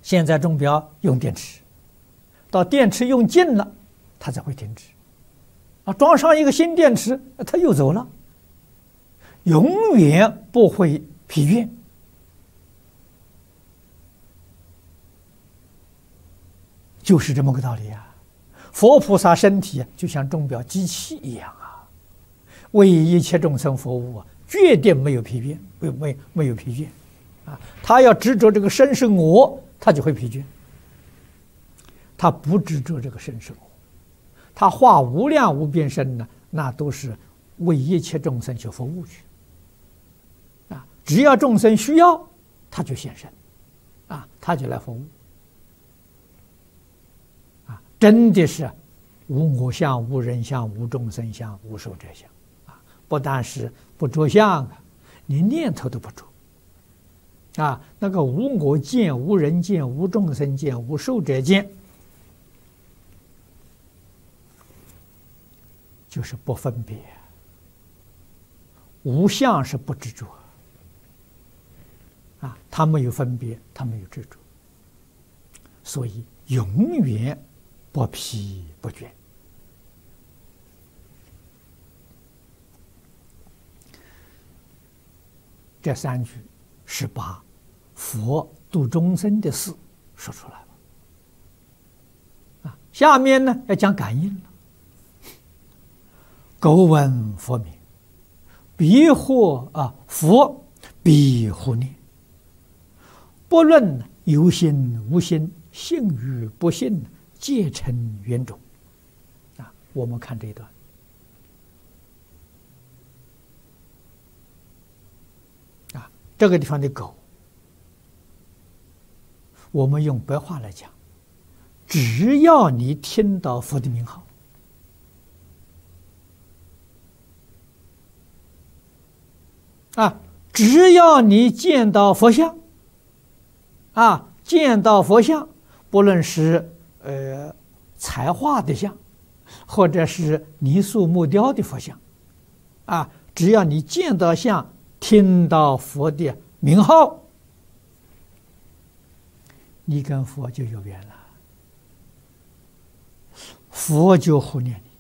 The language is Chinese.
现在钟表用电池，到电池用尽了，它才会停止。装上一个新电池，它又走了，永远不会疲倦。就是这么个道理啊！佛菩萨身体就像钟表机器一样啊，为一切众生服务啊，决定没有疲倦，没有疲倦啊！他要执着这个身是我，他就会疲倦。他不执着这个身是我，他化无量无边身呢，那都是为一切众生去服务去啊！只要众生需要，他就现身啊，他就来服务。真的是无我相、无人相、无众生相、无寿者相啊！不但是不着相啊，连念头都不着啊！那个无我见、无人见、无众生见、无寿者见，就是不分别。无相是不执着啊，他没有分别，他没有执着，所以永远不疲不倦。这3句是把佛度众生的事说出来了。下面呢要讲感应了。苟闻佛名，必获佛必护念。不论有心无心，信与不信，皆成缘种。我们看这一段。这个地方的苟，我们用白话来讲，只要你听到佛的名号，只要你见到佛像，见到佛像，不论是彩画的像，或者是泥塑木雕的佛像，只要你见到像，听到佛的名号，你跟佛就有缘了，佛就护念你。